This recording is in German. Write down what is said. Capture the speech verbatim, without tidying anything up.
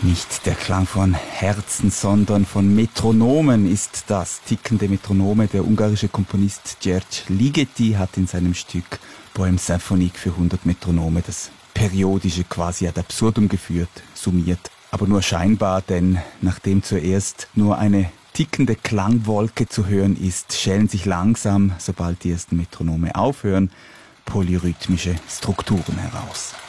Nicht der Klang von Herzen, sondern von Metronomen ist das. Tickende Metronome. Der ungarische Komponist György Ligeti hat in seinem Stück Poème symphonique für hundert Metronome das Periodische quasi ad absurdum geführt, summiert. Aber nur scheinbar, denn nachdem zuerst nur eine tickende Klangwolke zu hören ist, schälen sich langsam, sobald die ersten Metronome aufhören, polyrhythmische Strukturen heraus.